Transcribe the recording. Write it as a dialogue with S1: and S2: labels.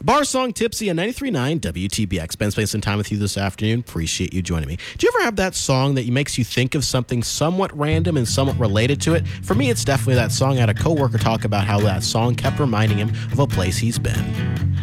S1: Bar Song Tipsy on 93.9 WTBX. Ben spending some time with you this afternoon. Appreciate you joining me. Do you ever have that song that makes you think of something somewhat random and somewhat related to it? For me, it's definitely that song. I had a coworker talk about how that song kept reminding him of a place he's been.